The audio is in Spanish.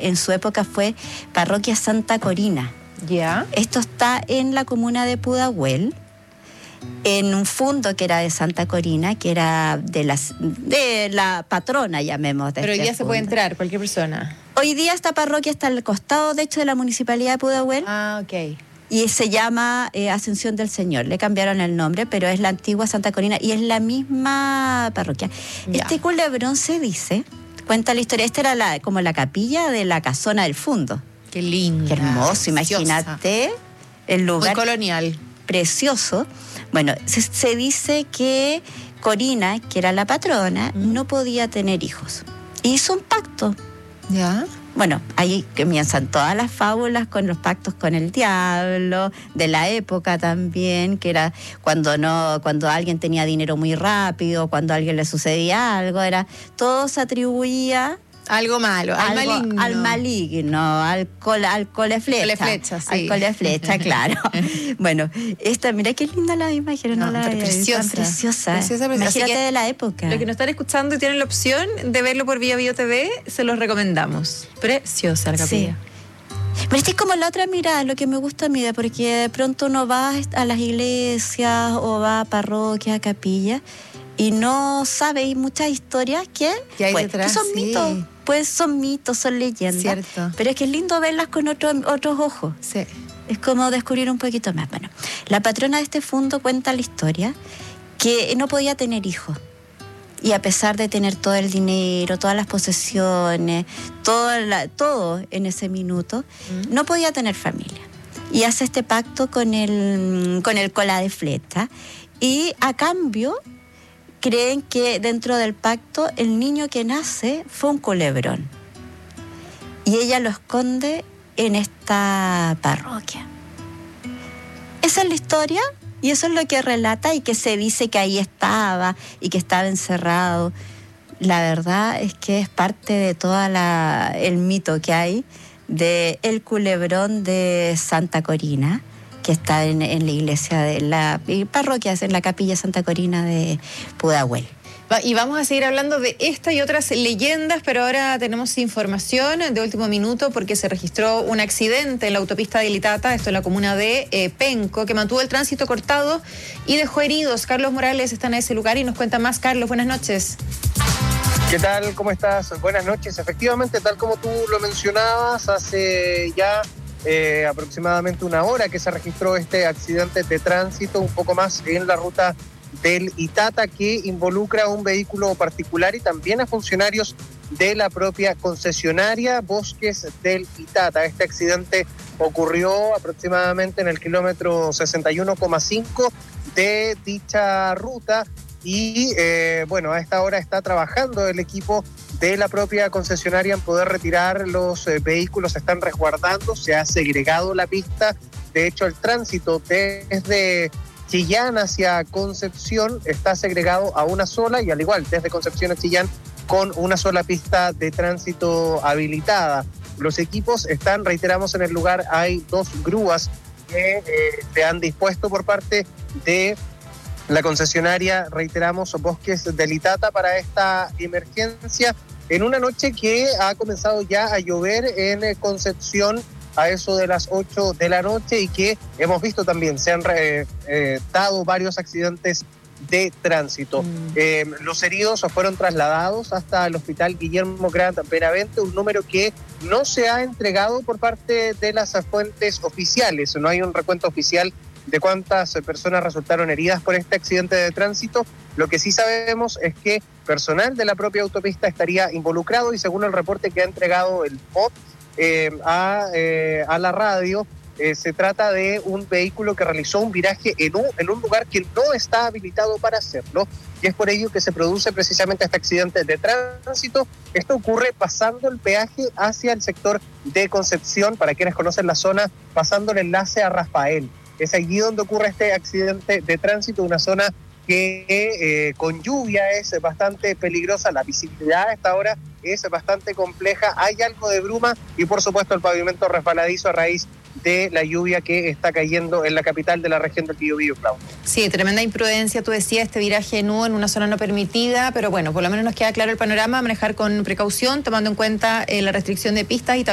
en su época fue Parroquia Santa Corina. ¿Ya? Esto está en la comuna de Pudahuel, en un fundo que era de Santa Corina, que era de la patrona, llamemos. Pero hoy día se puede entrar cualquier persona. Hoy día esta parroquia está al costado, de hecho, de la Municipalidad de Pudahuel. Ah, ok. Y se llama Ascensión del Señor. Le cambiaron el nombre, pero es la antigua Santa Corina y es la misma parroquia. Ya. Este culebrón se dice, cuenta la historia, esta era como la capilla de la casona del fundo. Qué lindo. Qué hermoso, imagínate el lugar. Muy colonial. Precioso. Bueno, se dice que Corina, que era la patrona, no podía tener hijos. Hizo un pacto. ¿Ya? Bueno, ahí comienzan todas las fábulas con los pactos con el diablo, de la época también, que era cuando alguien tenía dinero muy rápido, cuando a alguien le sucedía algo, todo se atribuía Algo malo, al maligno. Al maligno, al coleflecha. Coleflecha, sí. Al coleflecha, claro. Bueno, mira qué linda la imagen, no la pero preciosa. Tan preciosa. Preciosa. Imagínate de la época. Los que nos están escuchando y tienen la opción de verlo por Vía Bio TV, se los recomendamos. Preciosa la capilla. Sí. Pero es como la otra mirada, lo que me gusta a mí, porque de pronto uno va a las iglesias o va a parroquias, a capillas, y no sabe, hay muchas historias que hay detrás, que son mitos. Pues son mitos, son leyendas. Cierto. Pero es que es lindo verlas con otros ojos. Sí. Es como descubrir un poquito más. Bueno, la patrona de este fundo cuenta la historia que no podía tener hijos. Y a pesar de tener todo el dinero, todas las posesiones, todo en ese minuto, no podía tener familia. Y hace este pacto con el cola de flecha. Y a cambio, creen que dentro del pacto el niño que nace fue un culebrón. Y ella lo esconde en esta parroquia. Esa es la historia y eso es lo que relata y que se dice que ahí estaba y que estaba encerrado. La verdad es que es parte de todo el mito que hay de el culebrón de Santa Corina, que está en la iglesia de la parroquia, en la capilla Santa Corina de Pudahuel. Y vamos a seguir hablando de esta y otras leyendas, pero ahora tenemos información de último minuto porque se registró un accidente en la autopista de Ilitata, esto en la comuna de Penco, que mantuvo el tránsito cortado y dejó heridos. Carlos Morales está en ese lugar y nos cuenta más. Carlos, buenas noches. ¿Qué tal? ¿Cómo estás? Buenas noches. Efectivamente, tal como tú lo mencionabas, hace ya aproximadamente una hora que se registró este accidente de tránsito, un poco más en la ruta del Itata, que involucra a un vehículo particular y también a funcionarios de la propia concesionaria Bosques del Itata. Este accidente ocurrió aproximadamente en el kilómetro 61,5 de dicha ruta y bueno, a esta hora está trabajando el equipo de la propia concesionaria en poder retirar los vehículos. Se están resguardando, se ha segregado la pista. De hecho, el tránsito desde Chillán hacia Concepción está segregado a una sola y al igual desde Concepción a Chillán con una sola pista de tránsito habilitada. Los equipos están, reiteramos, en el lugar. Hay 2 grúas que se han dispuesto por parte de la concesionaria, reiteramos, Bosques del Itata, para esta emergencia en una noche que ha comenzado ya a llover en Concepción a eso de las 8 de la noche y que hemos visto también, se han dado varios accidentes de tránsito. Los heridos fueron trasladados hasta el Hospital Guillermo Grant Benavente, un número que no se ha entregado por parte de las fuentes oficiales. No hay un recuento oficial de cuántas personas resultaron heridas por este accidente de tránsito. Lo que sí sabemos es que personal de la propia autopista estaría involucrado y según el reporte que ha entregado el POT a la radio, se trata de un vehículo que realizó un viraje en un lugar que no está habilitado para hacerlo y es por ello que se produce precisamente este accidente de tránsito. Esto ocurre pasando el peaje hacia el sector de Concepción, para quienes conocen la zona, pasando el enlace a Rafael. Es allí donde ocurre este accidente de tránsito, una zona que con lluvia es bastante peligrosa, la visibilidad a esta hora es bastante compleja, hay algo de bruma y por supuesto el pavimento resbaladizo a raíz de la lluvia que está cayendo en la capital de la región del Biobío, Claudia. Sí, tremenda imprudencia, tú decías, este viraje nu en una zona no permitida, pero bueno, por lo menos nos queda claro el panorama, manejar con precaución, tomando en cuenta la restricción de pistas y también